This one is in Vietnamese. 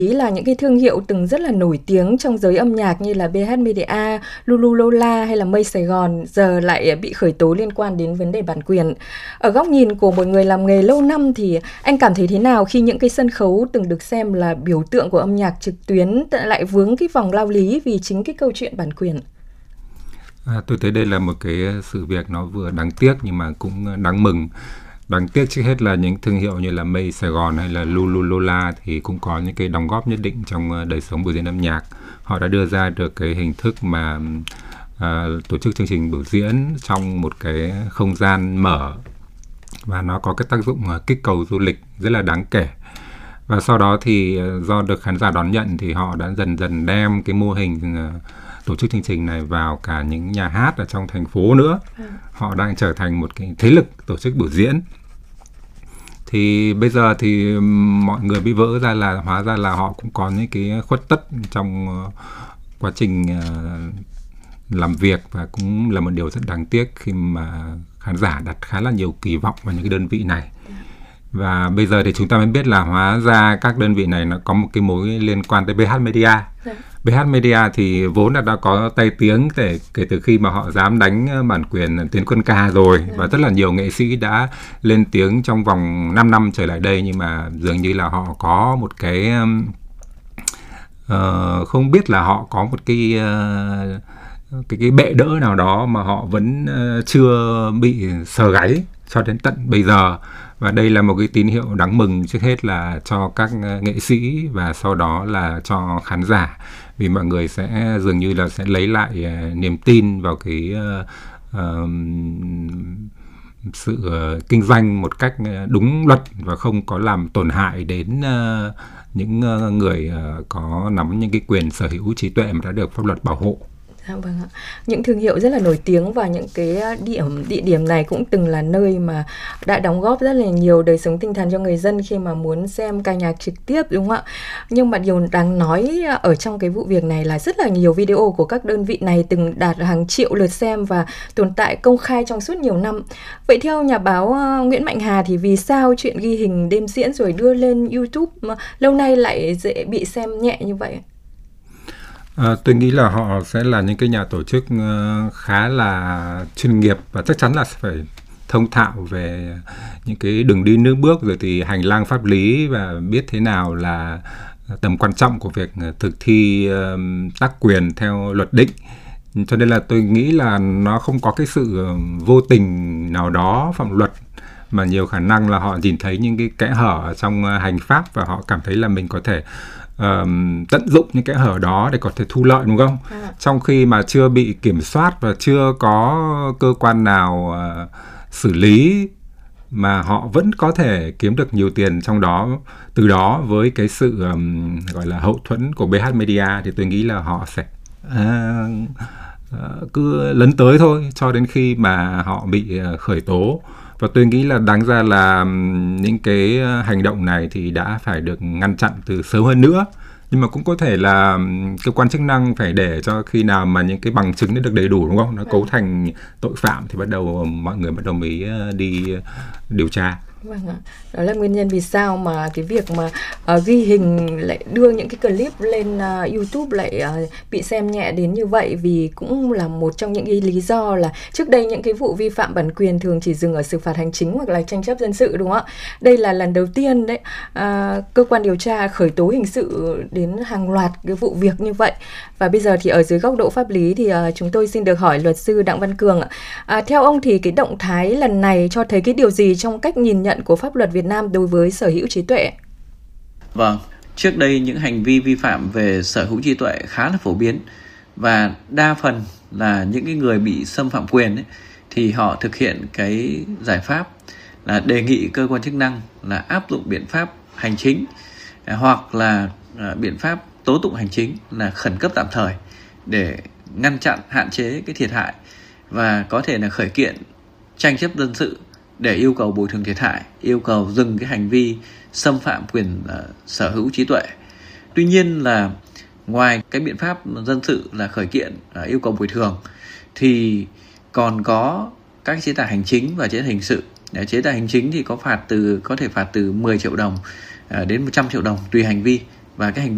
Ý là những cái thương hiệu từng rất là nổi tiếng trong giới âm nhạc như là BH Media, Lulu Lola hay là Mây Sài Gòn giờ lại bị khởi tố liên quan đến vấn đề bản quyền. Ở góc nhìn của một người làm nghề lâu năm thì anh cảm thấy thế nào khi những cái sân khấu từng được xem là biểu tượng của âm nhạc trực tuyến lại vướng cái vòng lao lý vì chính cái câu chuyện bản quyền? Tôi thấy đây là một cái sự việc nó vừa đáng tiếc nhưng mà cũng đáng mừng. Đáng tiếc trước hết là những thương hiệu như là Mây Sài Gòn hay là Lulu Lola thì cũng có những cái đóng góp nhất định trong đời sống biểu diễn âm nhạc. Họ đã đưa ra được cái hình thức mà tổ chức chương trình biểu diễn trong một cái không gian mở, và nó có cái tác dụng kích cầu du lịch rất là đáng kể. Và sau đó thì do được khán giả đón nhận thì họ đã dần dần đem cái mô hình tổ chức chương trình này vào cả những nhà hát ở trong thành phố nữa. Họ đang trở thành một cái thế lực tổ chức biểu diễn. Thì bây giờ thì mọi người bị vỡ ra là hóa ra là họ cũng có những cái khuất tất trong quá trình làm việc, và cũng là một điều rất đáng tiếc khi mà khán giả đặt khá là nhiều kỳ vọng vào những cái đơn vị này. Và bây giờ thì chúng ta mới biết là hóa ra các đơn vị này nó có một cái mối liên quan tới BH Media. BH Media thì vốn là đã có tay tiếng kể từ khi mà họ dám đánh bản quyền Tiến Quân Ca rồi. Và rất là nhiều nghệ sĩ đã lên tiếng trong vòng 5 năm trở lại đây, nhưng mà dường như là họ có một cái không biết là họ có một cái bệ đỡ nào đó mà họ vẫn chưa bị sờ gáy cho đến tận bây giờ. Và đây là một cái tín hiệu đáng mừng, trước hết là cho các nghệ sĩ và sau đó là cho khán giả, vì mọi người sẽ dường như là sẽ lấy lại niềm tin vào cái sự kinh doanh một cách đúng luật và không có làm tổn hại đến những người có nắm những cái quyền sở hữu trí tuệ mà đã được pháp luật bảo hộ. Vâng ạ. Những thương hiệu rất là nổi tiếng và những cái địa điểm này cũng từng là nơi mà đã đóng góp rất là nhiều đời sống tinh thần cho người dân khi mà muốn xem ca nhạc trực tiếp, đúng không ạ? Nhưng mà điều đáng nói ở trong cái vụ việc này là rất là nhiều video của các đơn vị này từng đạt hàng triệu lượt xem và tồn tại công khai trong suốt nhiều năm. Vậy theo nhà báo Nguyễn Mạnh Hà thì vì sao chuyện ghi hình đêm diễn rồi đưa lên YouTube mà lâu nay lại dễ bị xem nhẹ như vậy? Tôi nghĩ là họ sẽ là những cái nhà tổ chức khá là chuyên nghiệp và chắc chắn là sẽ phải thông thạo về những cái đường đi nước bước, rồi thì hành lang pháp lý và biết thế nào là tầm quan trọng của việc thực thi tác quyền theo luật định. Cho nên là tôi nghĩ là nó không có cái sự vô tình nào đó phạm luật, mà nhiều khả năng là họ nhìn thấy những cái kẽ hở trong hành pháp và họ cảm thấy là mình có thể tận dụng những kẽ hở đó để có thể thu lợi, đúng không? Trong khi mà chưa bị kiểm soát và chưa có cơ quan nào xử lý, mà họ vẫn có thể kiếm được nhiều tiền trong đó. Từ đó với cái sự gọi là hậu thuẫn của BH Media thì tôi nghĩ là họ sẽ cứ lấn tới thôi cho đến khi mà họ bị khởi tố. Và tôi nghĩ là đáng ra là những cái hành động này thì đã phải được ngăn chặn từ sớm hơn nữa. Nhưng mà cũng có thể là cơ quan chức năng phải để cho khi nào mà những cái bằng chứng nó được đầy đủ, đúng không? Nó cấu thành tội phạm thì mọi người bắt đầu mới đi điều tra. Vâng ạ. Đó là nguyên nhân vì sao mà cái việc mà ghi hình lại đưa những cái clip lên YouTube lại bị xem nhẹ đến như vậy, vì cũng là một trong những cái lý do là trước đây những cái vụ vi phạm bản quyền thường chỉ dừng ở xử phạt hành chính hoặc là tranh chấp dân sự, đúng không ạ? Đây là lần đầu tiên đấy cơ quan điều tra khởi tố hình sự đến hàng loạt cái vụ việc như vậy. Và bây giờ thì ở dưới góc độ pháp lý thì chúng tôi xin được hỏi luật sư Đặng Văn Cường ạ. Theo ông thì cái động thái lần này cho thấy cái điều gì trong cách nhìn nhận của pháp luật Việt Nam đối với sở hữu trí tuệ? Vâng, trước đây những hành vi vi phạm về sở hữu trí tuệ khá là phổ biến, và đa phần là những cái người bị xâm phạm quyền ấy, thì họ thực hiện cái giải pháp là đề nghị cơ quan chức năng là áp dụng biện pháp hành chính hoặc là biện pháp tố tụng hành chính là khẩn cấp tạm thời để ngăn chặn, hạn chế cái thiệt hại, và có thể là khởi kiện tranh chấp dân sự để yêu cầu bồi thường thiệt hại, yêu cầu dừng cái hành vi xâm phạm quyền sở hữu trí tuệ. Tuy nhiên là ngoài cái biện pháp dân sự là khởi kiện yêu cầu bồi thường thì còn có các chế tài hành chính và chế tài hình sự. Chế tài hành chính thì có thể phạt từ 10 triệu đồng đến 100 triệu đồng tùy hành vi, và cái hành vi